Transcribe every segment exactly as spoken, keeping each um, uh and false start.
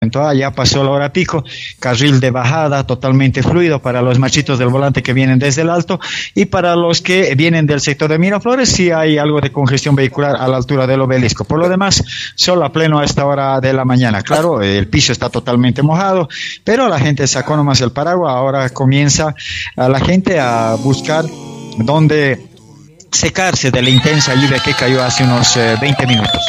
Ya pasó la hora pico, carril de bajada totalmente fluido para los machitos del volante que vienen desde el alto, y para los que vienen del sector de Miraflores sí hay algo de congestión vehicular a la altura del Obelisco. Por lo demás, sol a pleno a esta hora de la mañana. Claro, el piso está totalmente mojado, pero la gente sacó nomás el paraguas. Ahora comienza a la gente a buscar dónde secarse de la intensa lluvia que cayó hace unos eh, veinte minutos.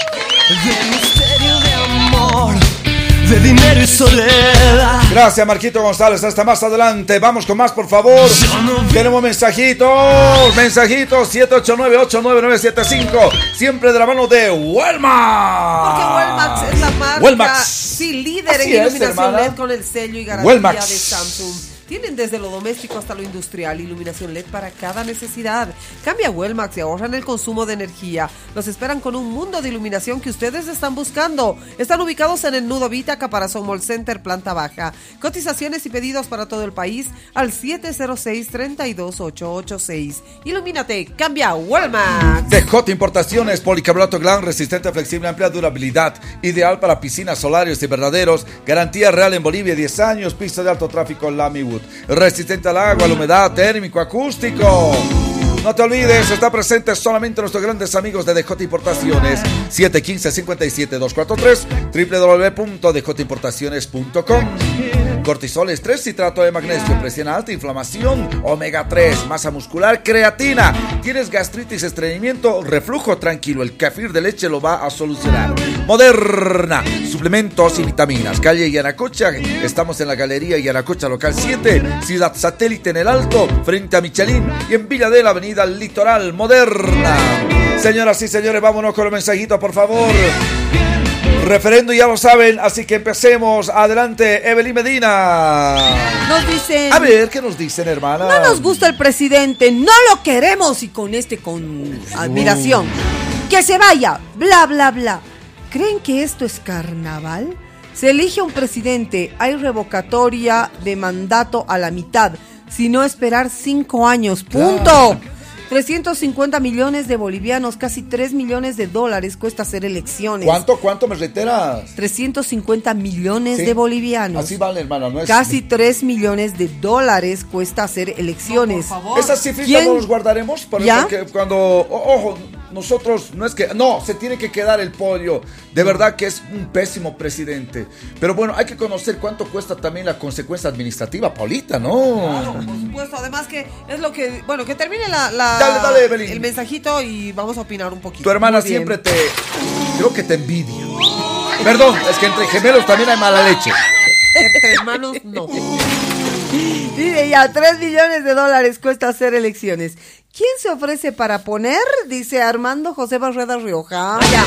De dinero y soledad. Gracias, Marquito González. Hasta más adelante. Vamos con más, por favor. No Tenemos mensajitos. Mensajitos siete ocho nueve, ocho nueve nueve siete cinco. Siempre de la mano de Welmax. Porque Welmax es la marca Welmax. Sí, líder Así en es, iluminación hermana. L E D con el sello y garantía Welmax. de Samsung. Tienen desde lo doméstico hasta lo industrial, iluminación L E D para cada necesidad. Cambia a Welmax y ahorran el consumo de energía. Los esperan con un mundo de iluminación que ustedes están buscando. Están ubicados en el Nudo Vita, Caparazón Mall Center, planta baja. Cotizaciones y pedidos para todo el país al siete cero seis, tres dos ocho ocho seis. Ilumínate, cambia a Welmax. D J Importaciones, policarbonato Glan, resistente, flexible, amplia durabilidad, ideal para piscinas, solarios y verdaderos, garantía real en Bolivia, diez años, pista de alto tráfico Lamiwood, resistente al agua, a la humedad, térmico, acústico. No te olvides, está presente solamente nuestros grandes amigos de D J Importaciones. Siete uno cinco, cinco siete dos cuatro tres, doble u doble u doble u punto d j importaciones punto com. Cortisol, estrés, citrato de magnesio, presión alta, inflamación, omega tres, masa muscular, creatina. ¿Tienes gastritis, estreñimiento, reflujo? Tranquilo, el kefir de leche lo va a solucionar. Moderna, suplementos y vitaminas. Calle Yanacocha, estamos en la Galería Yanacocha Local siete, Ciudad Satélite en el Alto, frente a Michelin, y en Villa de la Avenida Litoral. Moderna. Señoras y señores, vámonos con el mensajito, por favor. Referendo, ya lo saben, así que empecemos. Adelante, Evelyn Medina. Nos dicen... A ver, ¿qué nos dicen, hermana? No nos gusta el presidente, no lo queremos, y con este con admiración. Que se vaya, bla, bla, bla. ¿Creen que esto es carnaval? Se elige un presidente, hay revocatoria de mandato a la mitad, si no esperar cinco años, punto. Claro. trescientos cincuenta millones de bolivianos, casi tres millones de dólares cuesta hacer elecciones. ¿Cuánto, cuánto me reiteras? trescientos cincuenta millones sí, de bolivianos. Así vale, hermano. No es... Casi tres millones de dólares cuesta hacer elecciones. No, por favor. Esas cifritas no los guardaremos para ¿Ya? Porque cuando, oh, ojo, nosotros no es que, no, se tiene que quedar el pollo. De verdad que es un pésimo presidente. Pero bueno, hay que conocer cuánto cuesta también la consecuencia administrativa, Paulita, ¿no? Claro, por supuesto. Además que es lo que, bueno, que termine la, la dale, dale, Evelyn. El mensajito y vamos a opinar un poquito. Tu hermana siempre te, creo que te envidia. Perdón, es que entre gemelos también hay mala leche. Entre hermanos no. Dice ya, tres millones de dólares cuesta hacer elecciones. ¿Quién se ofrece para poner? Dice Armando José Barreda Rioja. Ya.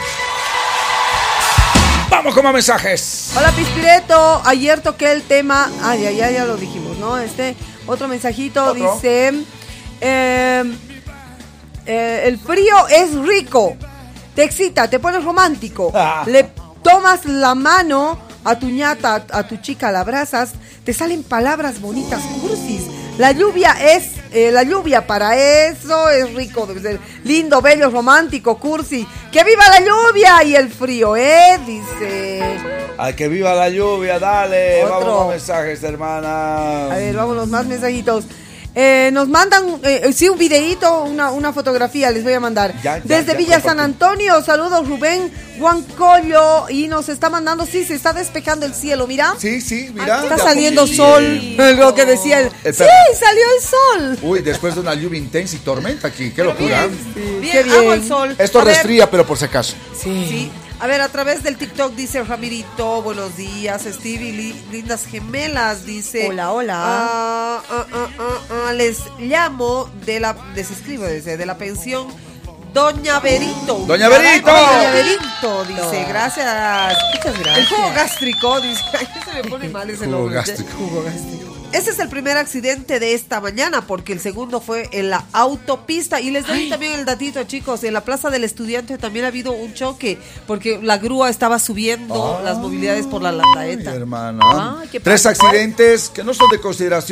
Vamos con más mensajes. Hola, Pispireto. Ayer toqué el tema. Ah, ya, ya, ya lo dijimos, ¿no? Este, otro mensajito. ¿Otro? Dice... Eh, eh, el frío es rico. Te excita, te pones romántico. Ah. Le tomas la mano a tu ñata, a tu chica, la abrazas. Te salen palabras bonitas, cursis. La lluvia es, eh, la lluvia para eso es rico, debe ser lindo, bello, romántico, cursi. ¡Que viva la lluvia y el frío, eh! Dice. ¡Ay, que viva la lluvia! Dale, Otro. Vamos con mensajes, hermana. A ver, vámonos, más mensajitos. Eh, nos mandan, eh, sí, un videíto, una, una fotografía les voy a mandar. Ya, ya, Desde ya, Villa San Antonio, saludos Rubén Huancollo, y nos está mandando, sí, se está despejando el cielo, mira. Sí, sí, mira. Está saliendo sol, lo que decía él. Sí, salió el sol. Uy, después de una lluvia intensa y tormenta aquí, qué locura. Bien, sí. Bien, qué bien. Hago el sol. Esto a resfría, ver. Pero por si acaso. Sí. sí. A ver, a través del TikTok dice Ramirito, buenos días, Stevie, li, lindas gemelas, dice. Hola, hola. Uh, uh, uh, uh, uh, les llamo de la, les escribo desde de la pensión Doña Berito. Doña Berito. Doña Berito, dice, gracias. Muchas gracias. El jugo gástrico, dice, ay, se me pone mal ese jugo nombre. Gástrico. Jugo gástrico. Ese es el primer accidente de esta mañana, porque el segundo fue en la autopista. Y les doy Ay. también el datito, chicos. En la Plaza del Estudiante también ha habido un choque, porque la grúa estaba subiendo Ay, las movilidades por la Landaeta. Hermana. Tres accidentes que no son de consideración.